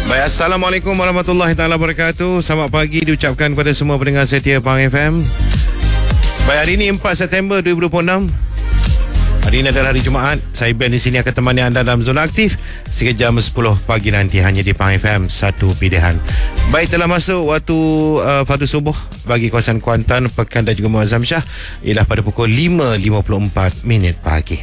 Baik, Assalamualaikum warahmatullahi taala wabarakatuh. Selamat pagi diucapkan kepada semua pendengar setia Pahang FM. Baik, hari ini 4 September 2026. Hari ini adalah hari Jumaat. Saya Ben di sini akan temani anda dalam zona aktif sehingga jam 10 pagi nanti hanya di Pahang FM, satu pilihan. Baik, telah masuk waktu fardu subuh bagi kawasan Kuantan, Pekan dan juga Muazzam Shah ialah pada pukul 5.54 pagi.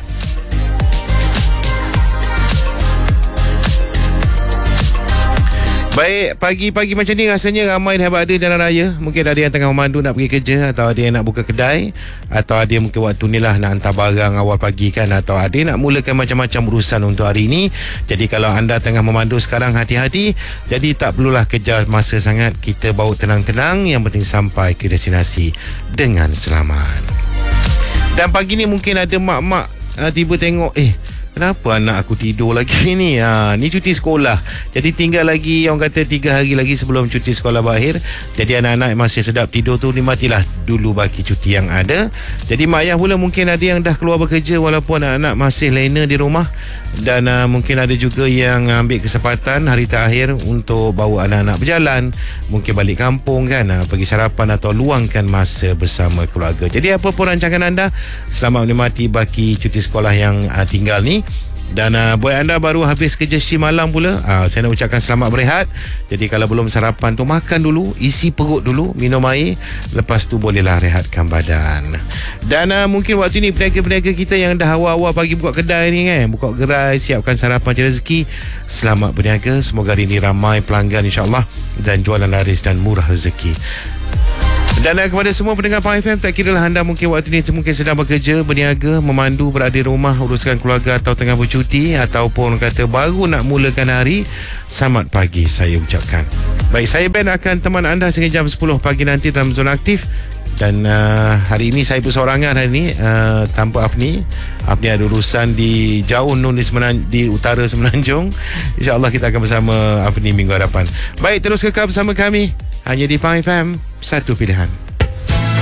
Baik, pagi-pagi macam ni rasanya ramai sahabat ada jalan raya. Mungkin ada yang tengah memandu nak pergi kerja, atau ada yang nak buka kedai, atau ada yang mungkin waktu ni lah nak hantar barang awal pagi kan, atau ada yang nak mulakan macam-macam urusan untuk hari ini. Jadi kalau anda tengah memandu sekarang, hati-hati. Jadi tak perlulah kejar masa sangat. Kita bawa tenang-tenang, yang penting sampai ke destinasi dengan selamat. Dan pagi ni mungkin ada mak-mak tiba tengok, kenapa anak aku tidur lagi ni? Ni cuti sekolah. Jadi tinggal lagi, orang kata 3 hari lagi sebelum cuti sekolah berakhir. Jadi anak-anak masih sedap tidur tu, nikmatilah dulu baki cuti yang ada. Jadi mak ayah pula mungkin ada yang dah keluar bekerja walaupun anak-anak masih lena di rumah. Dan mungkin ada juga yang ambil kesempatan hari terakhir untuk bawa anak-anak berjalan. Mungkin balik kampung kan, pergi sarapan atau luangkan masa bersama keluarga. Jadi apa pun rancangan anda, selamat menikmati baki cuti sekolah yang tinggal ni. Dan buat anda baru habis kerja shift malam pula, saya nak ucapkan selamat berehat. Jadi kalau belum sarapan tu, makan dulu, isi perut dulu, minum air, lepas tu bolehlah rehatkan badan. Dan mungkin waktu ni peniaga-peniaga kita yang dah awal-awal pagi buka kedai ni kan, buka gerai, siapkan sarapan cari rezeki, selamat berniaga. Semoga hari ni ramai pelanggan insyaAllah, dan jualan laris dan murah rezeki. Dan kepada semua pendengar Pahang FM, tak kira lah anda mungkin waktu ni mungkin sedang bekerja, berniaga, memandu, berada di rumah, uruskan keluarga, atau tengah bercuti, ataupun kata baru nak mulakan hari, selamat pagi saya ucapkan. Baik, saya Ben akan teman anda sehingga jam 10 pagi nanti dalam zona aktif. Dan hari ini saya bersorangan hari ini, tanpa Afni. Afni ada urusan di jauh nun di utara Semenanjung. InsyaAllah kita akan bersama Afni minggu hadapan. Baik, terus kekal bersama kami hanya di Pahang FM, satu pilihan.